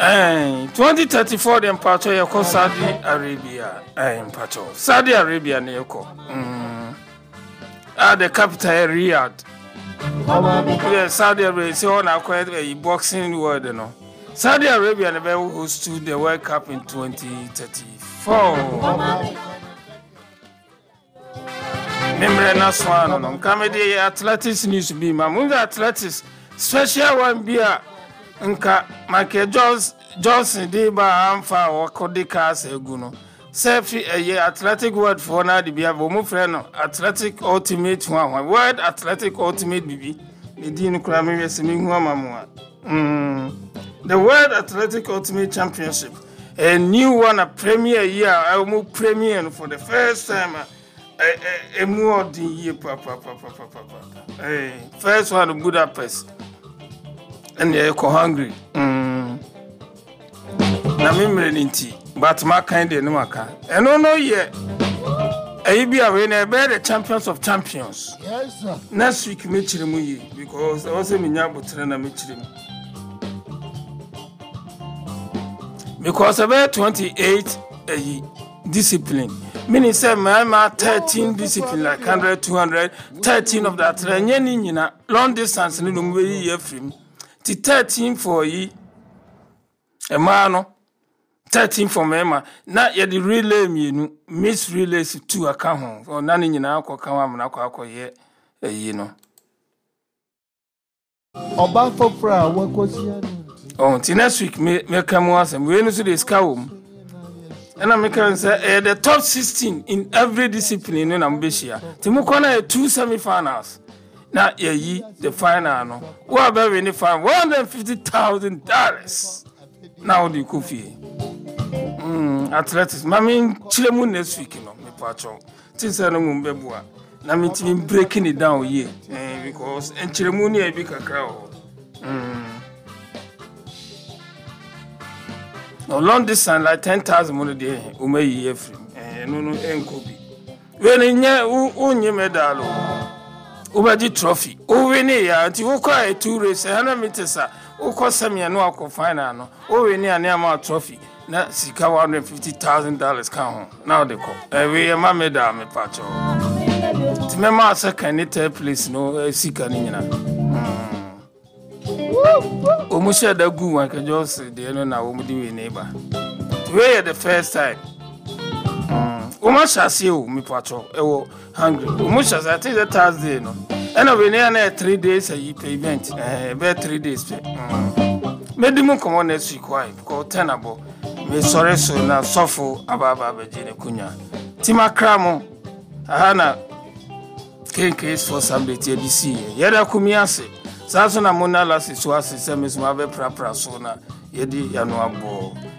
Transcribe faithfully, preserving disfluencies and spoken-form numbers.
Eh, twenty thirty-four dem pacho yako Saudi Arabia. Eh, pacho. Saudi Arabia ne yako. Mm. Ah, the capital Riyadh. Yeah, Saudi Arabia say on acquired a boxing world, you know. Saudi Arabia never hosted the World Cup in twenty thirty-four. Remember na swan no. Comedy athletics news be ma. Munga athletics special one beer. Nka Michael Jones Johnson dey ba amfa wakode cars eguno selfie eye athletic word for na de bia bo mu frɛ no athletic ultimate one word athletic ultimate bibi the din kura me wese me hu amamu mm the world athletic ultimate championship a new one a premier year a mu premier for the first time a a more than year pa pa pa pa pa eh first one in Budapest. And they're hungry. Mm. Na mimre ninti, but my kind of no maka. And no no yet. I be away na be the champions of champions. Yes, sir. Next week me chirimu yi because I was a minya butre na me chirimu. Because about twenty-eight uh, discipline. Meaning say my thirteen discipline like one hundred, two hundred, thirteen of that. Nyeni nyina long distance ni no we yi free. Ti thirteen for ye a man thirteen for mema na ye the relay mienu miss relays two account or nani nyina akọ kan wa na akọ akọye eyi no oba fofra wakosia oh ti next week me me come asem we no so dey ska wo and I make say the top sixteen in every discipline no na mbehia ti mu kona two semi finals. Na ye the final no. What about when you find one hundred fifty thousand dollars? Now the coffee. Hmm, athletics. Mami chilemu next week no me pacho. Tinsa no mumbebua. Na me team breaking it down here. Eh, because en chilemu ni e bi kakra o. Hmm. No long distance like ten thousand money there. O me ye free. Eh, no no enko bi. When nya unye medal o. Ubaji trophy. Uwini ya anti ukwa e two race one hundred meters a ukwa semia no akọ final no. Uwini ani ama trophy na sika one hundred fifty thousand dollars kan ho. Now they call. Eh we ma medal me pacho. Ti me ma second ni third place no sika ni nyina. O mu share da gu wan ka just dey no na wo mu di we neighbor. We the first time. Uma shasi o mi pacho ewo hungry. Uma shasi I think the Thursday no. And we near three days a year event. Eh, be three days pay. Me di mu come on next week why? Because tenable. Me sorry so na sofo ababa be jine kunya. Tima kramo. Ahana ken case for Sunday T B C. Yeda kumiase. Saso na mona lasi so asese me so ma be pra pra so na yedi yano abo.